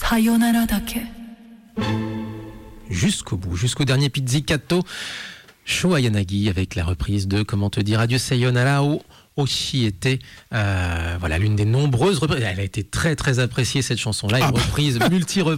Sayonara dake. Jusqu'au bout, jusqu'au dernier pizzicato. Sho Ayanagi avec la reprise de Comment te dire adieu Sayonara au Oshi était voilà l'une des nombreuses reprises. Elle a été très très appréciée cette chanson-là, une reprise multi